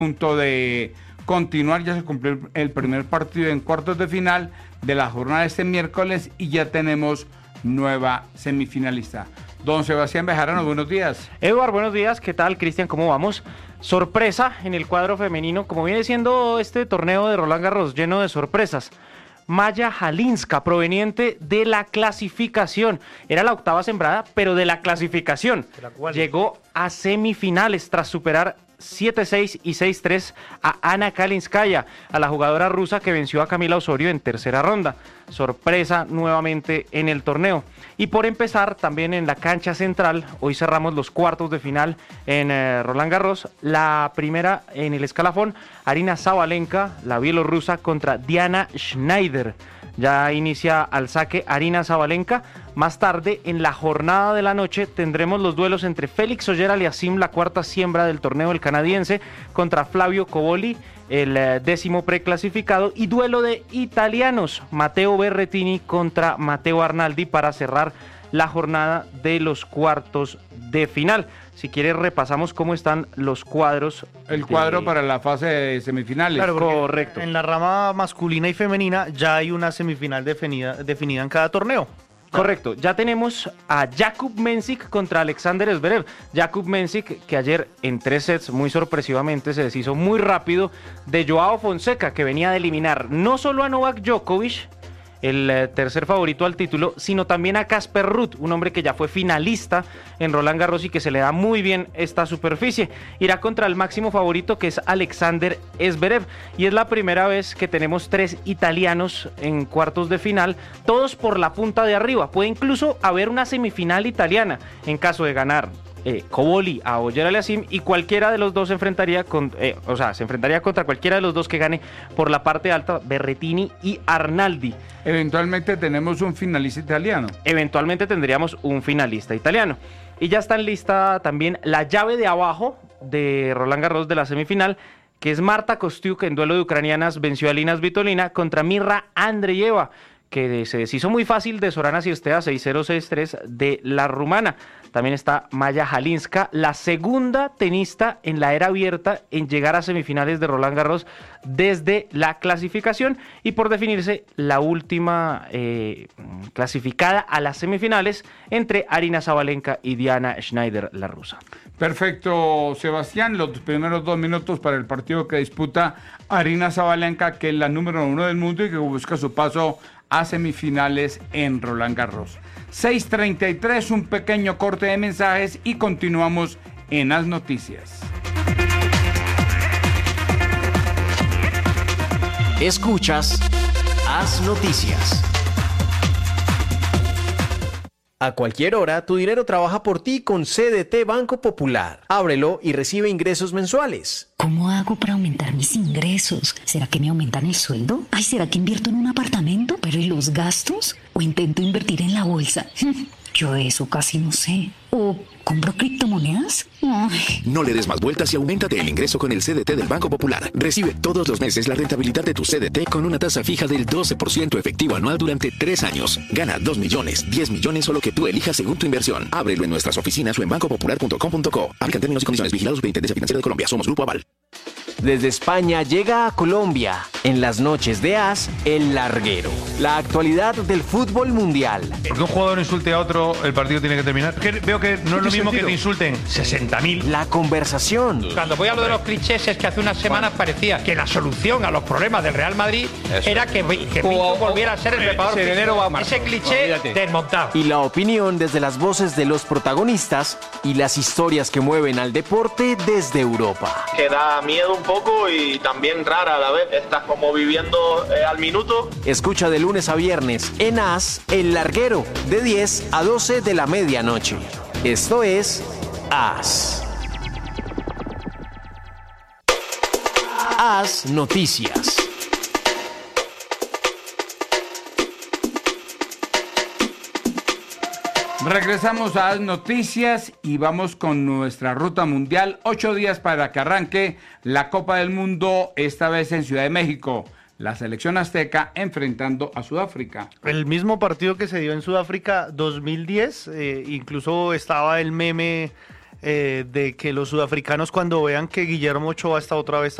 punto de continuar, ya se cumplió el primer partido en cuartos de final de la jornada de este miércoles y ya tenemos nueva semifinalista. Don Sebastián Bejarano, buenos días. Eduardo, buenos días. ¿Qué tal, Cristian? ¿Cómo vamos? Sorpresa en el cuadro femenino, como viene siendo este torneo de Roland Garros, lleno de sorpresas. Maya Halinska, proveniente de la clasificación. Era la octava sembrada, pero de la clasificación. Llegó a semifinales tras superar 7-6 y 6-3 a Ana Kalinskaya, a la jugadora rusa que venció a Camila Osorio en tercera ronda. Sorpresa nuevamente en el torneo. Y por empezar, también en la cancha central, hoy cerramos los cuartos de final en Roland Garros. La primera en el escalafón, Aryna Sabalenka, la bielorrusa, contra Diana Schneider. Ya inicia al saque Aryna Sabalenka. Más tarde, en la jornada de la noche, tendremos los duelos entre Félix Auger-Aliassime, la cuarta siembra del torneo del canadiense, contra Flavio Cobolli, el 10º preclasificado, y duelo de italianos, Matteo Berrettini contra Matteo Arnaldi, para cerrar la jornada de los cuartos de final. Si quieres, repasamos cómo están los cuadros. El cuadro para la fase de semifinales. Claro, correcto. En la rama masculina y femenina ya hay una semifinal definida en cada torneo. Correcto, ya tenemos a Jakub Mensik contra Alexander Zverev. Jakub Mensik, que ayer en 3 sets muy sorpresivamente se deshizo muy rápido de Joao Fonseca, que venía de eliminar no solo a Novak Djokovic, el tercer favorito al título, sino también a Casper Ruud, un hombre que ya fue finalista en Roland Garros y que se le da muy bien esta superficie. Irá contra el máximo favorito, que es Alexander Zverev, y es la primera vez que tenemos 3 italianos en cuartos de final, todos por la punta de arriba. Puede incluso haber una semifinal italiana en caso de ganar Cobolli a Auger-Aliassime, y cualquiera de los dos se enfrentaría contra cualquiera de los dos que gane por la parte alta, Berrettini y Arnaldi. Eventualmente tenemos un finalista italiano. Eventualmente tendríamos un finalista italiano. Y ya está en lista también la llave de abajo de Roland Garros de la semifinal, que es Marta Kostyuk, en duelo de ucranianas venció a Lina Svitolina contra Mirra Andreeva, que se deshizo muy fácil de Sorana Cirstea 6-0, 6-3 de la rumana. También está Maya Halinska, la segunda tenista en la era abierta en llegar a semifinales de Roland Garros desde la clasificación, y por definirse la última clasificada a las semifinales entre Aryna Sabalenka y Diana Schneider, la rusa. Perfecto, Sebastián. Los primeros 2 minutos para el partido que disputa Aryna Sabalenka, que es la número 1 del mundo y que busca su paso a semifinales en Roland Garros. 6:33, un pequeño corte de mensajes y continuamos en As Noticias. Escuchas As Noticias. A cualquier hora, tu dinero trabaja por ti con CDT Banco Popular. Ábrelo y recibe ingresos mensuales. ¿Cómo hago para aumentar mis ingresos? ¿Será que me aumentan el sueldo? Ay, ¿será que invierto en un apartamento? ¿Pero y los gastos? ¿O intento invertir en la bolsa? Yo de eso casi no sé. ¿O compro criptomonedas? Ay. No le des más vueltas y auméntate el ingreso con el CDT del Banco Popular. Recibe todos los meses la rentabilidad de tu CDT con una tasa fija del 12% efectivo anual durante 3 años. Gana 2 millones, 10 millones o lo que tú elijas según tu inversión. Ábrelo en nuestras oficinas o en bancopopular.com.co. Aplican términos y condiciones. Vigilados Superintendencia Financiera de Colombia. Somos Grupo Aval. Desde España llega a Colombia, en las noches de As, El Larguero. La actualidad del fútbol mundial. Porque un jugador insulte a otro, el partido tiene que terminar. Veo que no es lo mismo que te insulten 60.000. La conversación. Cuando voy a lo de los clichés, es que hace unas semanas parecía que la solución a los problemas del Real Madrid era que Pinto volviera a ser el preparador físico. Ese cliché desmontado. Y la opinión desde las voces de los protagonistas y las historias que mueven al deporte desde Europa. Que da miedo un poco y también rara a la vez. Estás como viviendo al minuto. Escucha de lunes a viernes en As, El Larguero, de 10 a 12 de la medianoche. Esto es As. As Noticias. Regresamos a las noticias y vamos con nuestra ruta mundial. 8 días para que arranque la Copa del Mundo, esta vez en Ciudad de México. La selección azteca enfrentando a Sudáfrica. El mismo partido que se dio en Sudáfrica 2010, incluso estaba el meme de que los sudafricanos cuando vean que Guillermo Ochoa está otra vez